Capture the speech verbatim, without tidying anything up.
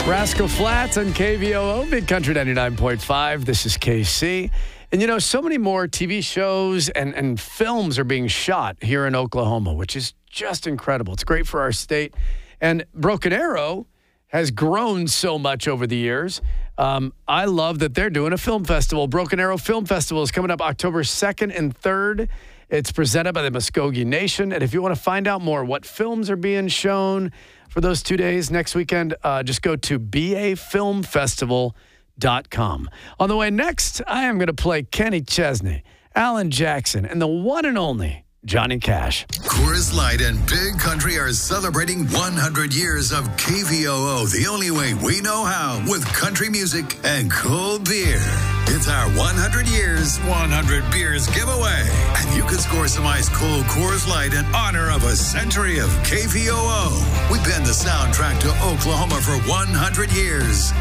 Rascal Flatts on K V O O, Big Country ninety-nine point five. This is K C. And, you know, so many more T V shows and, and films are being shot here in Oklahoma, which is just incredible. It's great for our state. And Broken Arrow has grown so much over the years. Um, I love that they're doing a film festival. Broken Arrow Film Festival is coming up October second and third. It's presented by the Muskogee Nation. And if you want to find out more what films are being shown for those two days next weekend, uh, just go to b a film festival dot com. On the way next, I am going to play Kenny Chesney, Alan Jackson, and the one and only Johnny Cash. Coors Light and Big Country are celebrating one hundred years of K V O O the only way we know how, with country music and cold beer. It's our one hundred years, one hundred beers giveaway. And you can score some ice cold Coors Light in honor of a century of K V O O. We've been the soundtrack to Oklahoma for one hundred years.